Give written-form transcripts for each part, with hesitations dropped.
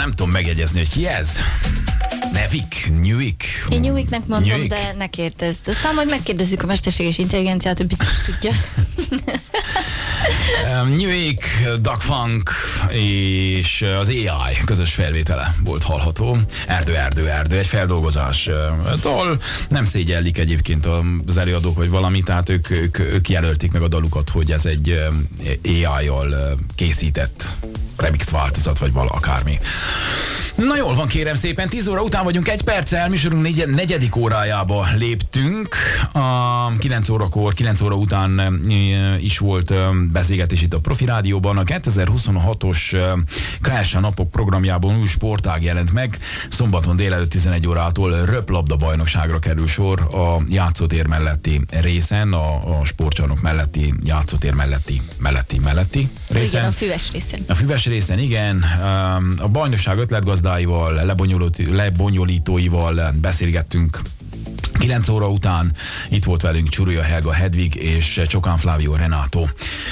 nem tudom megjegyezni, hogy ki ez. Newik. Én Newiknek mondom, Newik? de ne kérdezd. Aztán majd megkérdezzük a mesterséges intelligenciát, hogy biztos tudja. Newik, Duck Funk és az AI közös felvétele volt hallható. Erdő, egy feldolgozás dal. Nem szégyellik egyébként az előadók vagy valami, tehát ők jelölték meg a dalukat, hogy ez egy AI-jal készített remix változat, vagy akármi. Na jól van, kérem szépen, 10 óra után vagyunk, 1 perccel, műsorunk negyedik órájába léptünk. A 9 óra után is volt beszélgetés itt a Profi Rádióban. A 2026-os KSA napok programjában új sportág jelent meg. Szombaton délelőtt 11 órától röplabda bajnokságra kerül sor a játszótér melletti részen, a sportcsarnok melletti, játszótér melletti részen. Igen, a füves részen. A füves részen, igen. A bajnokság ötletgazdáival, lebonyolítóival beszélgettünk 9 óra után. Itt volt velünk Csurulya Helga Hedvig és Csokán Flávio Renato.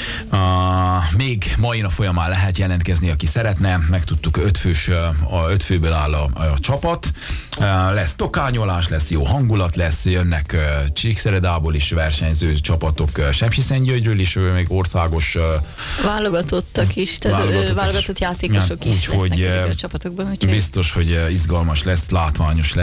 Még mai nap folyamán lehet jelentkezni, aki szeretne. Megtudtuk, 5 főből áll a csapat. Lesz tokányolás, lesz jó hangulat, jönnek Csíkszeredából is versenyző csapatok, Sepsiszentgyörgyről is, még országos válogatottak is, tehát válogatott játékosok is lesznek a csapatokban. Úgyhogy biztos, hogy izgalmas lesz, látványos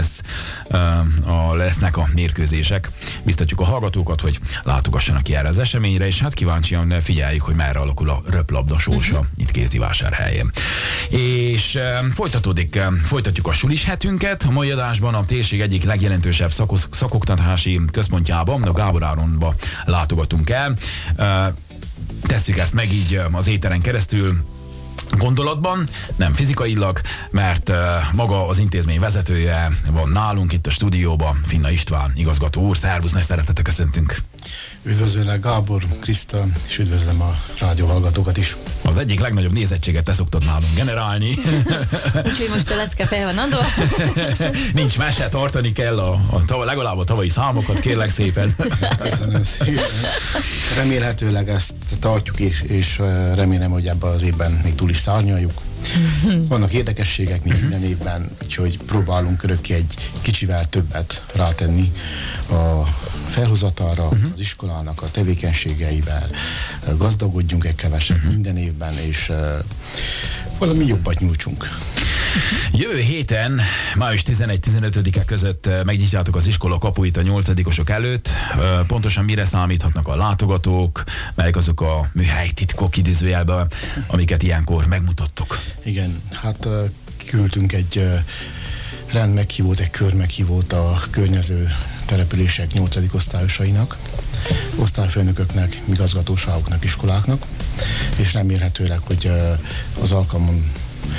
lesznek a mérkőzések. Biztatjuk a hallgatókat, hogy látogassanak ki erre az eseményre, és hát kíváncsian figyeljük, hogy merre alakul a röplabda sorsa itt Kézdivásárhelyen. És folytatjuk a sulis hetünket. A mai adásban a térség egyik legjelentősebb szakoktatási központjában, a Gábor Áronba látogatunk el. Tesszük ezt meg így az éteren keresztül, gondolatban, nem fizikailag, mert maga az intézmény vezetője van nálunk itt a stúdióban, Finna István igazgató úr. Szervusz, nagy szeretettel köszöntünk. Üdvözöllek, Gábor, Kriszta, és üdvözlöm a rádióhallgatókat is. Az egyik legnagyobb nézettséget te szoktad nálunk generálni. Úgyhogy most a lecke fel van adva. Nincs mese, tartani kell legalább a tavalyi számokat, kérlek szépen. Köszönöm szépen. Remélhetőleg ezt tartjuk, és remélem, hogy ebben az évben még túl is szárnyaljuk. Vannak érdekességek minden évben, úgyhogy próbálunk örökké egy kicsivel többet rátenni a felhozatalra, az iskolának a tevékenységeivel. Gazdagodjunk egy kevesebb minden évben, és valami jobbat nyújtsunk. Jövő héten, május 11-15-e között megnyitjátok az iskola kapuit a 8-osok előtt. Pontosan mire számíthatnak a látogatók, melyek azok a műhelytitkok idézőjelben, amiket ilyenkor megmutattok? Igen, hát küldtünk egy rendmeghívót, egy körmeghívót a környező települések 8. osztályosainak, osztályfőnököknek, igazgatóságoknak, iskoláknak, és remélhetőleg, hogy az alkalmon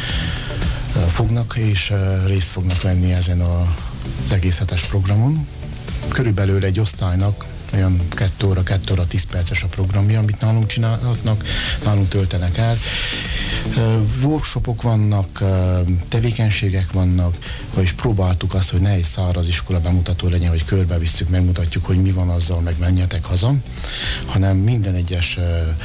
fognak és részt fognak venni ezen az egész hetes programon. Körülbelül egy osztálynak olyan 2 óra 10 perces a programja, amit nálunk csinálhatnak, nálunk töltenek el. Workshopok vannak, tevékenységek vannak, vagyis próbáltuk azt, hogy ne egy száraz iskola bemutató legyen, hogy körbevisszük, megmutatjuk, hogy mi van azzal, meg menjetek haza, hanem minden egyes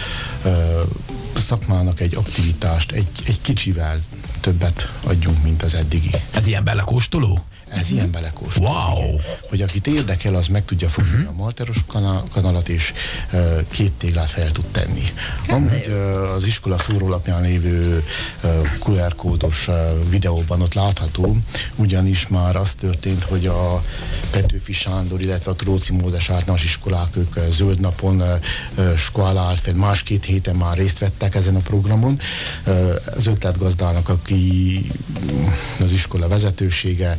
szakmának egy aktivitást, egy kicsivel többet adjunk, mint az eddigi. Ez ilyen belekóstoló? Ez ilyen belekóstoló. Wow. Hogy akit érdekel, az meg tudja fogni a Malteros kanalat, és 2 téglát fel tud tenni. Amúgy az iskola szórólapján lévő QR kódos videóban ott látható, ugyanis már az történt, hogy a Petőfi Sándor, illetve a Tróci Mózes általános iskolák, ők zöld napon skálá állt fel, 1-2 héten már részt vettek ezen a programon. Az ötletgazdának, aki az iskola vezetősége,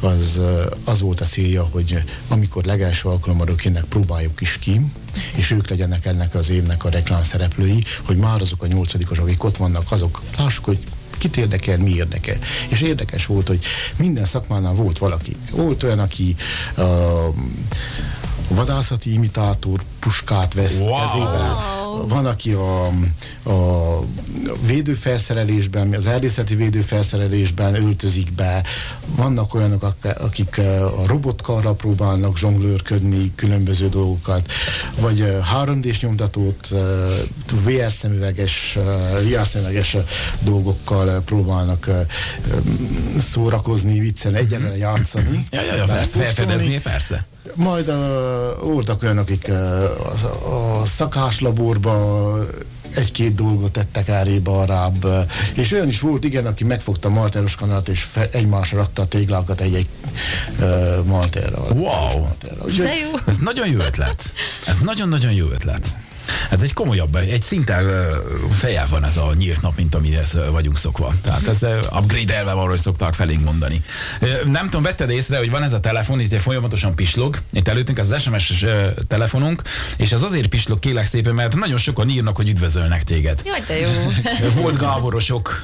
az volt a célja, hogy amikor legelső alkalommal jönnek, próbáljuk is ki, és ők legyenek ennek az évnek a reklám szereplői, hogy már azok a 8-osok, akik ott vannak, azok lássuk, hogy kit érdekel, mi érdekel. És érdekes volt, hogy minden szakmánál volt valaki. Volt olyan, aki vadászati imitátor puskát vesz kezébe, van, aki a védőfelszerelésben, az erdészeti védőfelszerelésben öltözik be, vannak olyanok, akik a robotkarral próbálnak zsonglőrködni különböző dolgokat, vagy 3D-s nyomtatót, VR szemüveges dolgokkal próbálnak szórakozni, viccelni, egyenlően játszani. Persze, felfedezni, persze. Majd voltak olyanok, akik a szakáslaborba egy-két dolgot tettek elrébb arrább, és olyan is volt, igen, aki megfogta a malteros kanalat, és egymásra rakta a téglákat egy malterral. Wow! De jó. Ez nagyon jó ötlet. Ez nagyon-nagyon jó ötlet. Ez egy komolyabb, egy szinten fejjel van ez a nyílt nap, mint amihez vagyunk szokva. Tehát ez upgrade-elve van, hogy szokták felénk mondani. Nem tudom, vetted észre, hogy van ez a telefon, itt folyamatosan pislog. Itt előttünk az SMS-es telefonunk, és ez azért pislog, kérlek szépen, mert nagyon sokan írnak, hogy üdvözölnek téged. Jaj, de jó. Volt Gáborosok.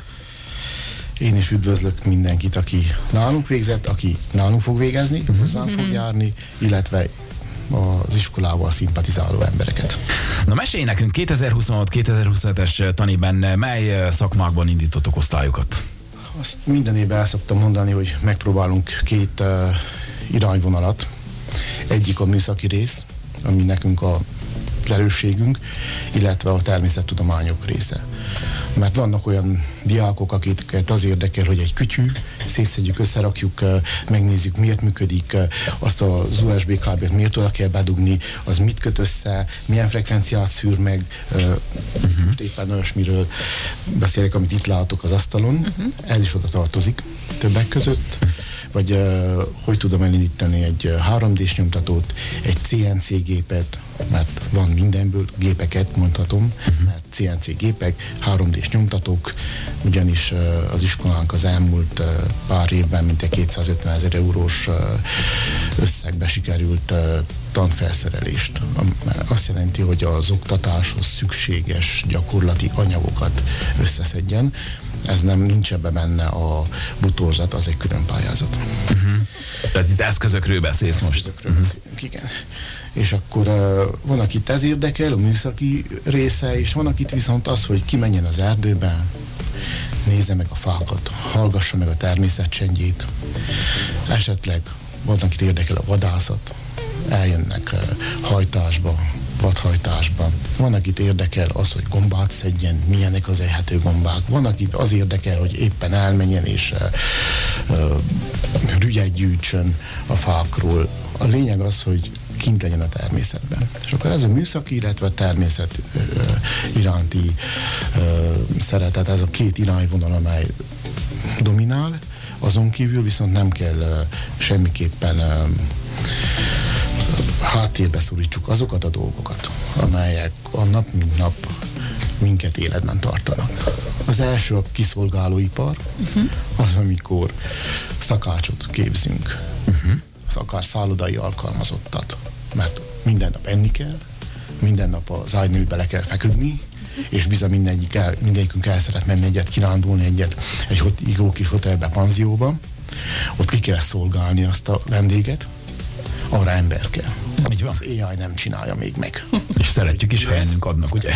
Én is üdvözlök mindenkit, aki nálunk végzett, aki nálunk fog végezni, hozzánk fog járni, illetve az iskolával szimpatizáló embereket. Na mesélj nekünk, 2026-2027-es taniben mely szakmákban indítottok osztályokat? Azt minden évben el szoktam mondani, hogy megpróbálunk két irányvonalat. Egyik a műszaki rész, ami nekünk az erősségünk, illetve a természettudományok része. Mert vannak olyan diákok, akiket az érdekel, hogy egy kütyű, szétszedjük, összerakjuk, megnézzük, miért működik, azt az USB kábelt miért oda kell bedugni, az mit köt össze, milyen frekvenciát szűr meg, most éppen olyasmiről beszélek, amit itt látok az asztalon, ez is oda tartozik többek között, vagy hogy tudom elindítani egy 3D-s nyomtatót, egy CNC gépet, mert van mindenből gépeket, mondhatom, mert CNC gépek, 3D-s nyomtatók, ugyanis az iskolánk az elmúlt pár évben mintegy 250 000 eurós összegbe sikerült tanfelszerelést. Azt jelenti, hogy az oktatáshoz szükséges gyakorlati anyagokat összeszedjen. Ez nincs ebbe benne a butorzat, az egy külön pályázat. Tehát itt eszközökről beszélsz most. Eszközökről beszélünk, igen. És akkor van, akit ez érdekel, a műszaki része, és van, akit viszont az, hogy kimenjen az erdőbe, nézze meg a fákat, hallgassa meg a természet csendjét. Esetleg van, akit érdekel a vadászat, eljönnek hajtásba, vadhajtásban. Van, akit érdekel az, hogy gombát szedjen, milyenek az ehető gombák. Van, akit az érdekel, hogy éppen elmenjen és rügyet gyűjtsön a fákról. A lényeg az, hogy kint legyen a természetben. És akkor ez a műszaki, illetve a természet iránti szeretet, ez a két irányvonal, amely dominál, azon kívül viszont nem kell semmiképpen háttérbe szorítsuk azokat a dolgokat, amelyek a nap mint nap minket életben tartanak. Az első a kiszolgálóipar, az, amikor szakácsot képzünk, az akár szállodai alkalmazottat, mert minden nap enni kell, minden nap az ágyneműbe le kell feküdni, és bizony mindegyikünk el szeret menni egyet, kirándulni egyet egy jó kis hotelbe, panzióba, ott ki kell szolgálni azt a vendéget, arra ember kell. Az AI nem csinálja még meg. És szeretjük is, ha ennünk adnak, ugye?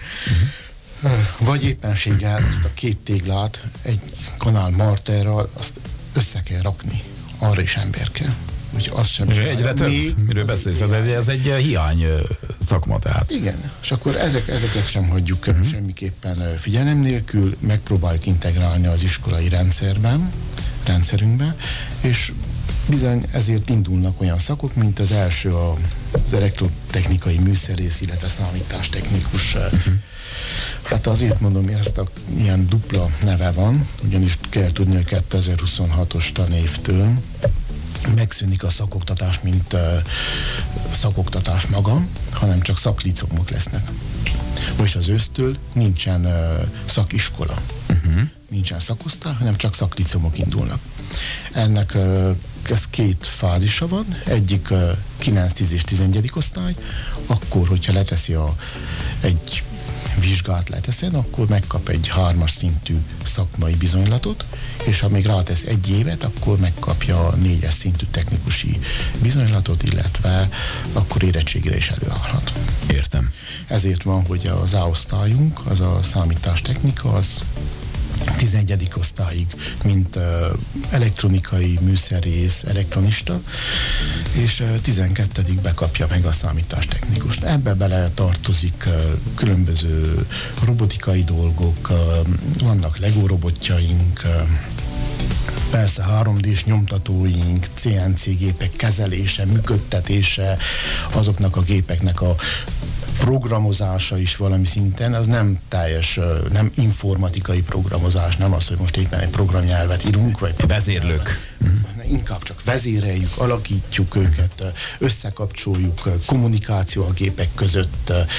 Vagy éppenséggel azt a két téglát egy kanál marterral azt össze kell rakni. Arra is ember kell. Úgyhogy azt sem csinálja. Egyre több? Miről beszélsz? Ez egy hiány szakma, tehát. Igen, és akkor ezeket sem hagyjuk semmiképpen figyelem nélkül, megpróbáljuk integrálni az iskolai rendszerünkbe, és bizony ezért indulnak olyan szakok, mint az első az elektrotechnikai műszerész, illetve számítástechnikus. Hát azért mondom, hogy ezt ilyen dupla neve van, ugyanis kell tudni, hogy 2026-os tanévtől megszűnik a szakoktatás, mint szakoktatás maga, hanem csak szaklicomok lesznek. Most az ősztől nincsen szakiskola, nincsen szakosztály, hanem csak szaklicomok indulnak. Ennek ez két fázisa van, egyik 9, 10 és 11. osztály, akkor, hogyha leteszi egy vizsgát leteszen, akkor megkap egy 3-as szintű szakmai bizonylatot, és ha még rátesz 1 évet, akkor megkapja a 4-es szintű technikusi bizonylatot, illetve akkor érettségére is előállhat. Értem. Ezért van, hogy az A-osztályunk, az a számítástechnika, az 11. osztályig, mint elektronikai, műszerész, elektronista, és 12-be kapja meg a számítástechnikust. Ebbe bele tartozik különböző robotikai dolgok, vannak Lego robotjaink, persze 3D-s nyomtatóink, CNC gépek kezelése, működtetése, azoknak a gépeknek a programozása is valami szinten, az nem teljes, nem informatikai programozás, nem az, hogy most éppen egy programnyelvet írunk, vagy vezérlők. Inkább csak vezéreljük, alakítjuk őket, összekapcsoljuk, kommunikáció a gépek között,